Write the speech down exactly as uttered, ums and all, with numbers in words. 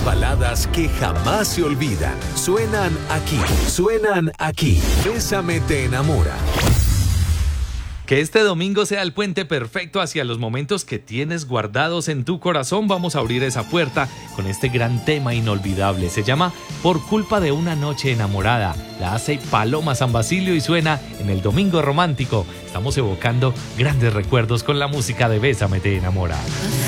baladas que jamás se olvidan. Suenan aquí, suenan aquí. Bésame te enamora. Que este domingo sea el puente perfecto hacia los momentos que tienes guardados en tu corazón. Vamos a abrir esa puerta con este gran tema inolvidable. Se llama Por culpa de una noche enamorada. La hace Paloma San Basilio y suena en el Domingo Romántico. Estamos evocando grandes recuerdos con la música de Bésame te enamora.